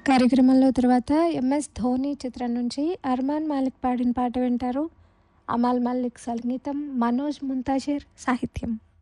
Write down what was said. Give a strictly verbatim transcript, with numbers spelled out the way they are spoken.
కార్యక్రమంలో తర్వాత ఎంఎస్ ధోని చిత్రం నుంచి అర్మాన్ మాలిక్ పాడిన పాట వింటారు. అమాల్ మల్లిక్ సంగీతం, మనోజ్ ముంతాజర్ సాహిత్యం.